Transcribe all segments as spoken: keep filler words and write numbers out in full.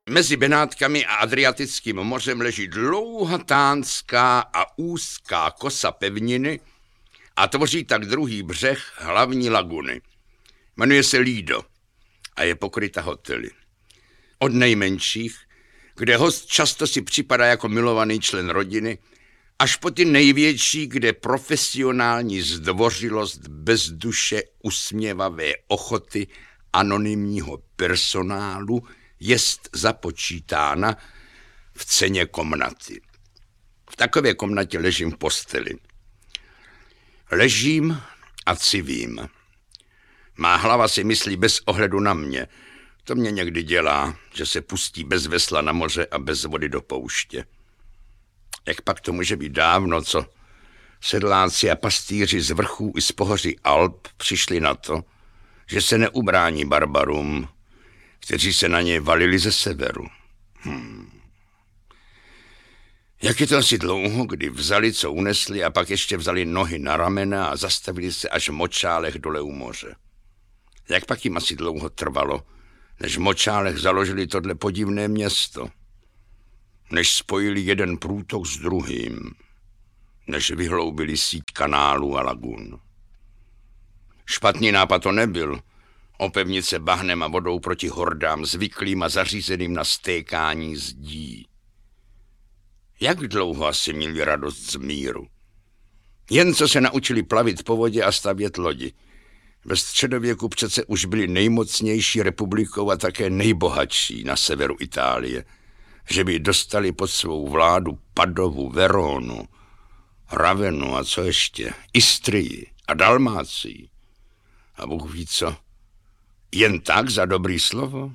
Mezi Benátkami a Adriatickým mořem leží dlouhatánská a úzká kosa pevniny a tvoří tak druhý břeh hlavní laguny. Jmenuje se Lido a je pokryta hotely. Od nejmenších, kde host často si připadá jako milovaný člen rodiny, až po ty největší, kde profesionální zdvořilost bez duše usměvavé ochoty anonymního personálu jest započítána v ceně komnaty. V takové komnatě ležím v posteli. Ležím a civím. Má hlava si myslí bez ohledu na mě. To mě někdy dělá, že se pustí bez vesla na moře a bez vody do pouště. Jak pak to může být dávno, co sedláci a pastýři z vrchů i z pohoří Alp přišli na to, že se neubrání barbarům, kteří se na ně valili ze severu. Hmm. Jak je to asi dlouho, kdy vzali, co unesli, a pak ještě vzali nohy na ramena a zastavili se až v močálech dole u moře. Jak pak jim asi dlouho trvalo, než v močálech založili tohle podivné město, než spojili jeden průtok s druhým, než vyhloubili síť kanálů a lagun. Špatný nápad to nebyl, opevnit se bahnem a vodou proti hordám zvyklým a zařízeným na stékání zdí. Jak dlouho asi měli radost z míru? Jen co se naučili plavit po vodě a stavět lodi. Ve středověku přece už byli nejmocnější republikou a také nejbohatší na severu Itálie, že by dostali pod svou vládu Padovu, Veronu, Ravenu a co ještě, Istrii a Dalmácii. A Bůh ví co, jen tak za dobrý slovo?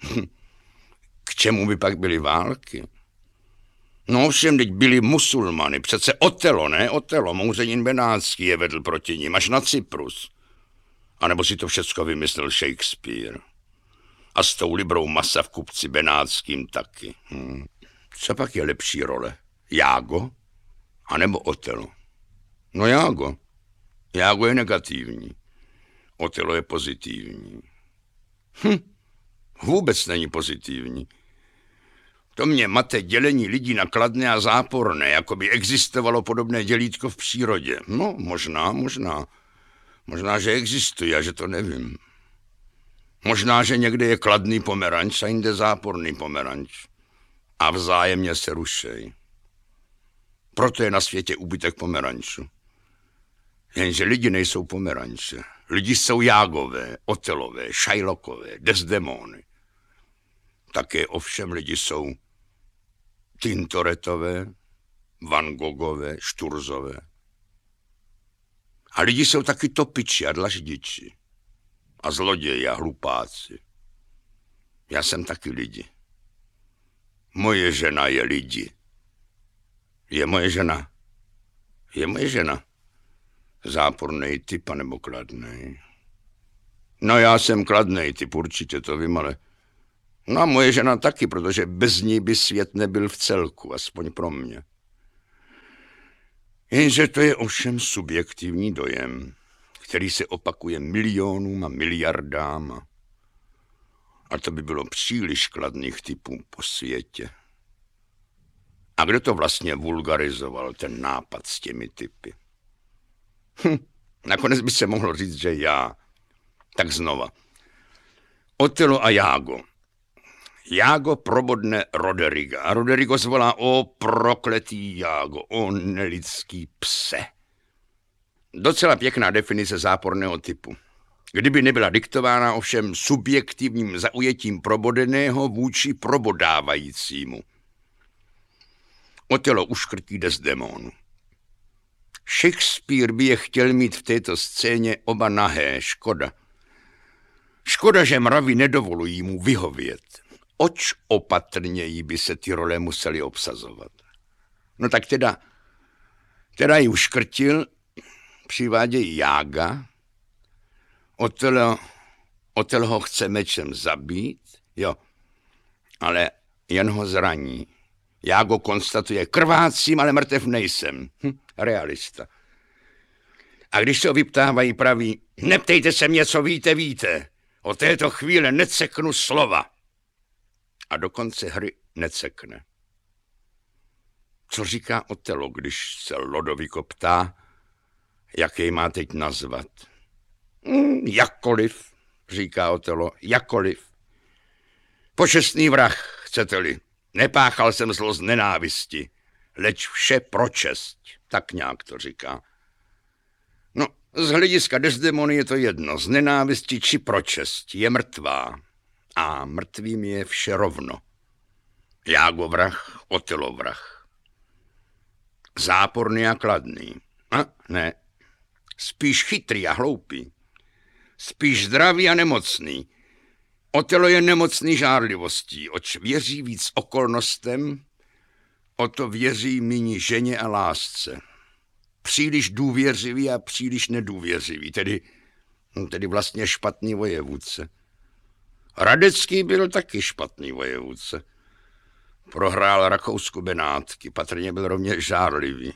K čemu by pak byly války? No všem, teď byli musulmany, přece Otelo, ne? Otelo, Mouřenin Benátský je vedl proti nim až na Cyprus. A nebo si to všecko vymyslel Shakespeare. A s tou librou masa v kupci Benátským taky. Hmm. Co pak je lepší role? Jágo? A nebo Otelo? No Jágo. Jágo je negativní. Otelo je pozitivní. Hm. Vůbec není pozitivní. To mě mate dělení lidí na kladné a záporné, jako by existovalo podobné dělítko v přírodě. No, možná, možná. Možná, že existuje a že to nevím. Možná, že někde je kladný pomeranč a jinde záporný pomeranč. A vzájemně se rušej. Proto je na světě úbytek pomerančů. Jenže lidi nejsou pomeranče. Lidi jsou Jágové, Otelové, Šajlokové, Desdemony. Také ovšem lidi jsou Tintoretové, Van Gogové, Šturzové. A lidi jsou taky topiči a dlaždiči. A zloději a hlupáci. Já jsem taky lidi. Moje žena je lidi. Je moje žena. Je moje žena. Zápornej typ, anebo kladnej. No já jsem kladnej typ, určitě to vím, ale... No a moje žena taky, protože bez ní by svět nebyl v celku, aspoň pro mě. Jenže to je ovšem subjektivní dojem, který se opakuje milionům a miliardám. A to by bylo příliš kladných typů po světě. A kdo to vlastně vulgarizoval, ten nápad s těmi typy? Hm, nakonec by se mohlo říct, že já. Tak znova. Otelo a Jágo. Jágo probodne Roderiga a Roderigo zvolá: o prokletý Jágo, o nelidský pse. Docela pěkná definice záporného typu. Kdyby nebyla diktována ovšem subjektivním zaujetím probodeného vůči probodávajícímu. Otelo uškrtí Desdemonu. Shakespeare by je chtěl mít v této scéně oba nahé, škoda. Škoda, že mravy nedovolují mu vyhovět. Oč opatrněji by se ty role museli obsazovat. No tak teda, teda ji uškrtil, přivádějí Jága, Otelo, Otelo ho chce mečem zabít, jo, ale jen ho zraní. Jágo konstatuje: krvácím, ale mrtev nejsem. Hm, realista. A když se ho vyptávají, praví: neptejte se mě, co víte, víte. O této chvíle neceknu slova. a do konce hry necekne. Co říká Otelo, když se Lodovico ptá, jak jej má teď nazvat? Mm, jakkoliv, říká Otelo, jakkoliv. Počestný vrah, chcete-li. Nepáchal jsem zlo z nenávisti, leč vše pro čest. Tak nějak to říká. No, z hlediska Desdemony je to jedno, z nenávisti či pro čest. Je mrtvá. A mrtvým je vše rovno. Jágo vrah, Otelo vrah. Záporný a kladný. A ne, spíš chytrý a hloupý. Spíš zdravý a nemocný. Otelo je nemocný žárlivostí, oč věří víc okolnostem, o to věří míní ženě a lásce. Příliš důvěřivý a příliš nedůvěřivý, tedy, tedy vlastně špatný vojevůdce. Radecký byl taky špatný vojevůdce. Prohrál Rakousku Benátky, patrně byl rovněž žárlivý.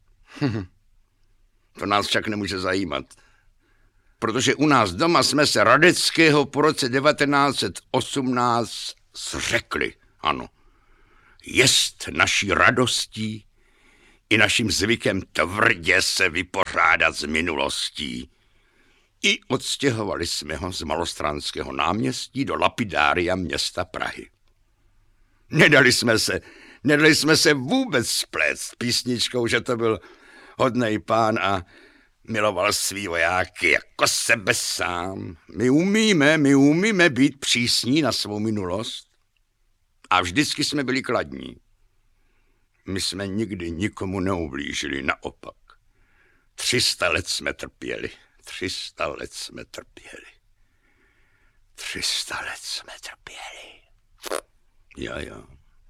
To nás však nemůže zajímat. Protože u nás doma jsme se Radeckého po roce devatenáct set osmnáct zřekli, ano. Jest naší radostí i naším zvykem tvrdě se vypořádat s minulostí. I odstěhovali jsme ho z Malostranského náměstí do lapidária města Prahy. Nedali jsme se, nedali jsme se vůbec splést písničkou, že to byl hodnej pán a miloval svý vojáky jako sebe sám. My umíme, my umíme být přísní na svou minulost. A vždycky jsme byli kladní. My jsme nikdy nikomu neublížili, naopak. Třista let jsme trpěli. Třista let jsme trpěli. Třista let jsme trpěli. Jo, jo.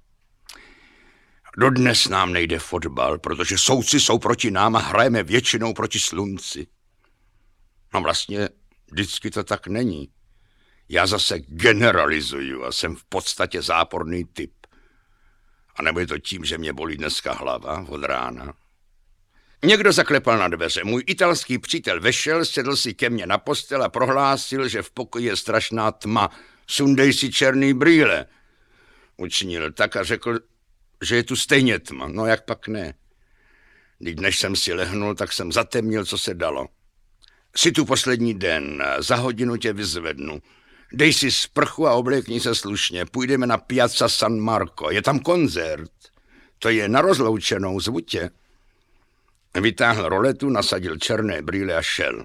Dodnes nám nejde fotbal, protože soudci jsou proti nám a hrajeme většinou proti slunci. No vlastně vždycky to tak není. Já zase generalizuju a jsem v podstatě záporný typ. A nebo je to tím, že mě bolí dneska hlava od rána. Někdo zaklepal na dveře. Můj italský přítel vešel, sedl si ke mně na postel a prohlásil, že v pokoji je strašná tma. Sundej si černý brýle. Učinil tak a řekl, že je tu stejně tma. No jak pak ne. Když než jsem si lehnul, tak jsem zatemnil, co se dalo. Jsi tu poslední den, za hodinu tě vyzvednu. Dej si sprchu a oblékni se slušně. Půjdeme na Piazza San Marco. Je tam koncert. To je na rozloučenou, zvu tě. Vytáhl roletu, nasadil černé brýle a šel.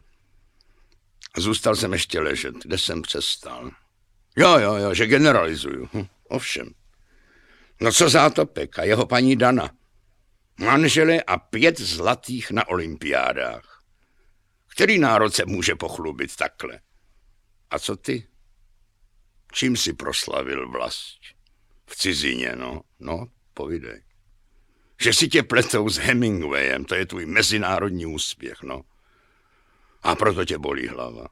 Zůstal jsem ještě ležet, kde jsem přestal. Jo, jo, jo, že generalizuju. Hm, ovšem. No co Zátopek a jeho paní Dana? Manžele a pět zlatých na olympiádách. Který národ se může pochlubit takhle? A co ty? Čím si proslavil vlast? V cizině, no, no, povídej. Že si tě pletou s Hemingwayem, to je tvůj mezinárodní úspěch, no. A proto tě bolí hlava.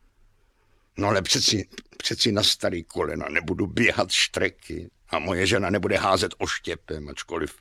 No ale přeci, přeci na starý kolena nebudu běhat štreky a moje žena nebude házet oštěpem, ačkoliv...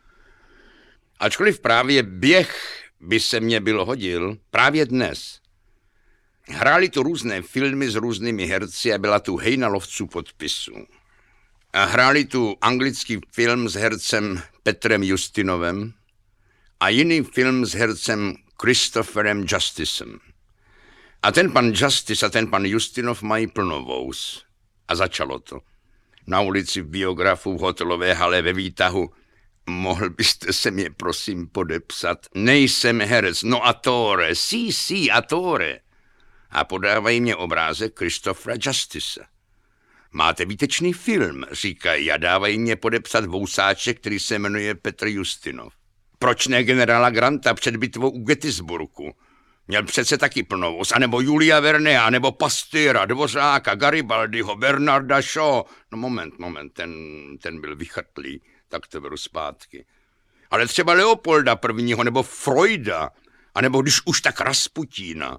Ačkoliv právě běh by se mě byl hodil, právě dnes. Hráli tu různé filmy s různými herci a byla tu hejna lovců podpisů. A hráli tu anglický film s hercem Petrem Justinovem a jiný film s hercem Christopherem Justicem. A ten pan Justice a ten pan Justinov mají plnovous. A začalo to. Na ulici v biografu v hotelové hale ve výtahu. Mohl byste se mě prosím podepsat? Nejsem herec, no attore, sí, sí, attore. A podávají mě obrázek Christophera Justice. Máte výtečný film, říkají, a dávají mě podepsat vousáček, který se jmenuje Petr Justinov. Proč ne generála Granta před bitvou u Gettysburgu? Měl přece taky plnovous, anebo Julia Verne, anebo Pastýra, Dvořáka, Garibaldiho, Bernarda Shaw. No moment, moment, ten, ten byl vychrtlý, tak to beru zpátky. Ale třeba Leopolda prvního, nebo Freuda, anebo když už tak Rasputína.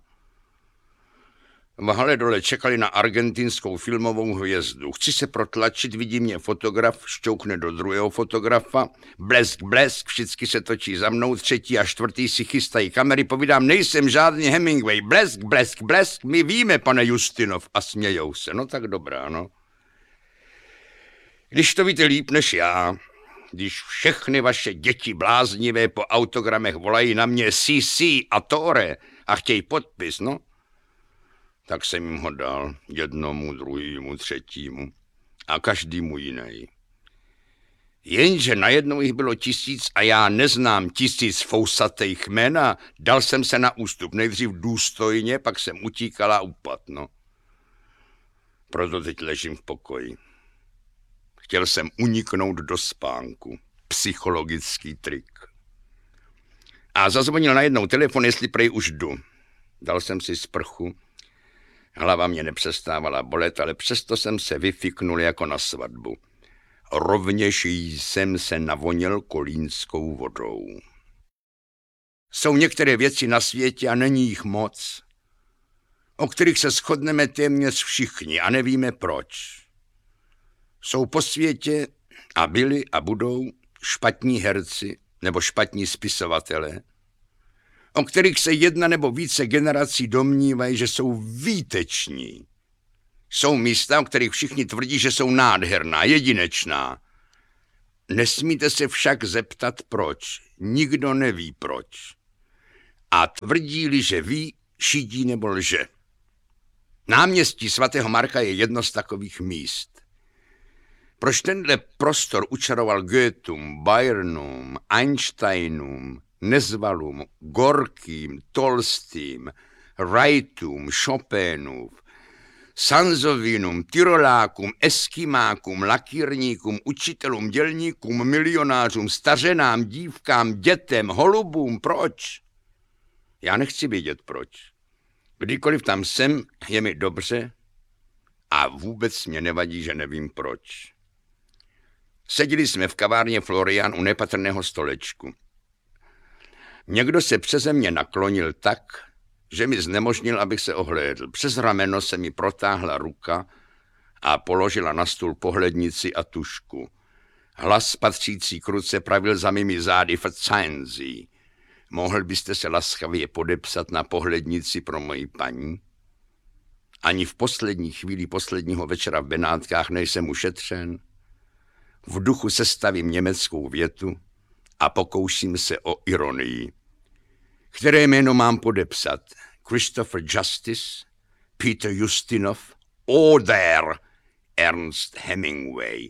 V hale dole čekali na argentinskou filmovou hvězdu. Chci se protlačit, vidí mě fotograf, šťoukne do druhého fotografa, blesk, blesk, všichni se točí za mnou, třetí a čtvrtý si chystají kamery, povídám, nejsem žádný Hemingway, blesk, blesk, blesk, my víme, pane Justinov, a smějou se, no tak dobrá, no. Když to víte líp než já, když všechny vaše děti bláznivé po autogramech volají na mě C C a Tore a chtějí podpis, no, tak jsem jim ho dal jednomu, druhému, třetímu a každému jiný. Jenže najednou jich bylo tisíc a já neznám tisíc fousatých jmen a dal jsem se na ústup. Nejdřív důstojně, pak jsem utíkal a upad, no. Proto teď ležím v pokoji. Chtěl jsem uniknout do spánku. Psychologický trik. A zazvonil najednou telefon, jestli prej už jdu. Dal jsem si sprchu. Hlava mě nepřestávala bolet, ale přesto jsem se vyfiknul jako na svatbu. Rovněž jsem se navonil kolínskou vodou. Jsou některé věci na světě a není jich moc, o kterých se shodneme téměř všichni a nevíme proč. Jsou po světě a byli a budou špatní herci nebo špatní spisovatelé, o kterých se jedna nebo více generací domnívají, že jsou výteční. Jsou místa, o kterých všichni tvrdí, že jsou nádherná, jedinečná. Nesmíte se však zeptat proč. Nikdo neví proč. A tvrdí-li, že ví, šidí nebo lže. Náměstí svatého Marka je jedno z takových míst. Proč tenhle prostor učaroval Goethum, Byrnum, Einsteinům, Nezvalům, Gorkým, Tolstým, Wrightum, Chopinův, Sanzovinům, Tyrolákům, Eskimákům, lakírníkům, učitelům, dělníkům, milionářům, stařenám, dívkám, dětem, holubům, proč? Já nechci vědět proč. Kdykoliv tam jsem, je mi dobře a vůbec mě nevadí, že nevím proč. Seděli jsme v kavárně Florian u nepatrného stolečku. Někdo se přeze mě naklonil tak, že mi znemožnil, abych se ohlédl. Přes rameno se mi protáhla ruka a položila na stůl pohlednici a tužku. Hlas patřící k ruce pravil za mými zády verzeihen Sie. Mohl byste se laskavě podepsat na pohlednici pro moji paní? Ani v poslední chvíli posledního večera v Benátkách nejsem ušetřen. V duchu sestavím německou větu a pokouším se o ironii. Které jméno mám podepsat? Christopher Justice, Peter Ustinov, oder Ernst Hemingway.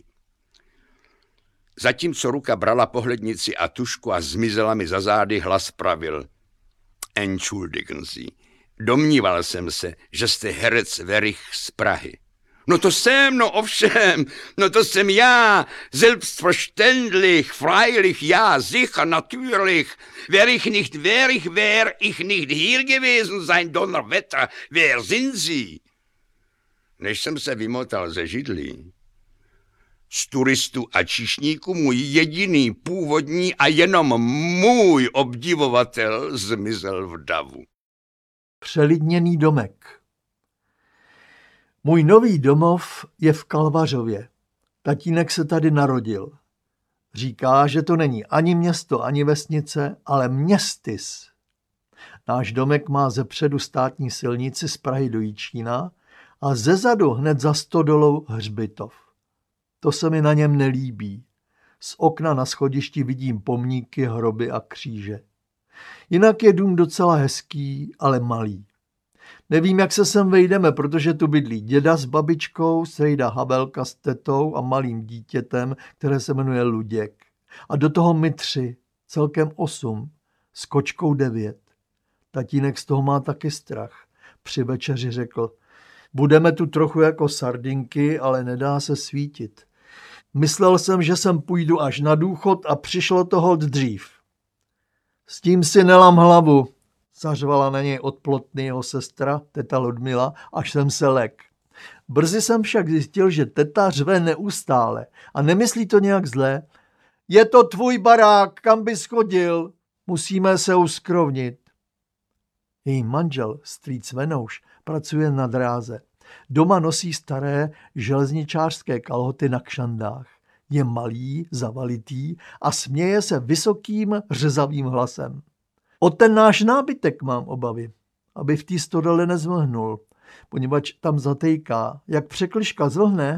Zatímco ruka brala pohlednici a tužku a zmizela mi za zády, hlas pravil. Entschuldigen Sie. Domníval jsem se, že jste herec Werich z Prahy. No to jsem, no ovšem, no to jsem já, selbstverständlich, freilich, ja, sicher, natürlich, wär ich nicht, wär ich, wär ich nicht hier gewesen sein, Donnerwetter, wer sind Sie? Než jsem se vymotal ze židlí, z turistů a číšníků můj jediný původní a jenom můj obdivovatel zmizel v davu. Přelidněný domek. Můj nový domov je v Kalvařově. Tatínek se tady narodil. Říká, že to není ani město, ani vesnice, ale městys. Náš domek má zepředu státní silnici z Prahy do Jičína a zezadu hned za stodolou hřbitov. To se mi na něm nelíbí. Z okna na schodišti vidím pomníky, hroby a kříže. Jinak je dům docela hezký, ale malý. Nevím, jak se sem vejdeme, protože tu bydlí děda s babičkou, sejda Habelka s tetou a malým dítětem, které se jmenuje Luděk. A do toho my tři, celkem osm, s kočkou devět. Tatínek z toho má taky strach. Při večeři řekl, budeme tu trochu jako sardinky, ale nedá se svítit. Myslel jsem, že sem půjdu až na důchod a přišlo to holt dřív. S tím si nelam hlavu, zařvala na něj odplotný jeho sestra, teta Ludmila, až jsem se lek. Brzy jsem však zjistil, že teta řve neustále a nemyslí to nějak zlé. Je to tvůj barák, kam bys chodil, musíme se uskrovnit. Její manžel, strýc Venouš, pracuje na dráze. Doma nosí staré železničářské kalhoty na kšandách. Je malý, zavalitý a směje se vysokým řezavým hlasem. O ten náš nábytek mám obavy, aby v té stodole nezvlhnul, poněvadž tam zatejká. Jak překližka zvlhne,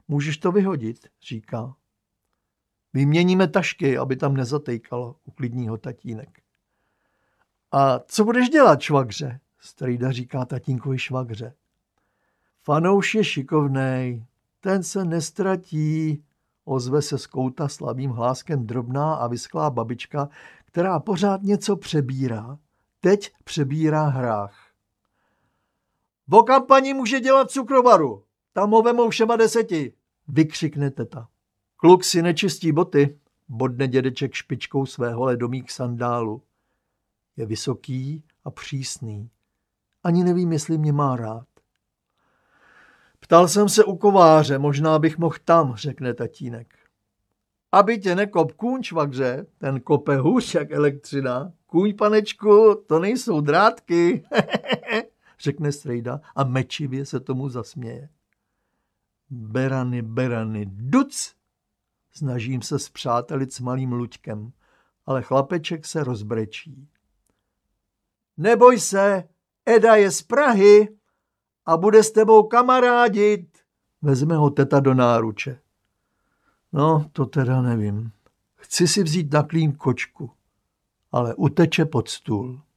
Můžeš to vyhodit, říká. Vyměníme tašky, aby tam nezatejkalo, uklidní ho tatínek. A co budeš dělat, švagře? Strejda říká tatínkovi švagře. Fanouš je šikovnej, ten se nestratí, ozve se z kouta slabým hláskem drobná a vysklá babička, která pořád něco přebírá. Teď přebírá hrách. O kampani může dělat cukrovaru, tam ho vemou všema deseti, vykřikne teta. Kluk si nečistí boty, bodne dědeček špičkou svého ledomých sandálu. Je vysoký a přísný. Ani nevím, jestli mě má rád. Ptal jsem se u kováře, možná bych mohl tam, řekne tatínek. Aby tě nekop kůň, švagře, ten kope hůř jak elektřina. Kůň, panečku, to nejsou drátky, řekne strejda a mečivě se tomu zasměje. Berany, berany, duc! Snažím se spřátelit s malým Luďkem, ale chlapeček se rozbrečí. Neboj se, Eda je z Prahy a bude s tebou kamarádit. Vezme ho teta do náruče. No, to teda nevím. Chci si vzít na klín kočku, ale uteče pod stůl.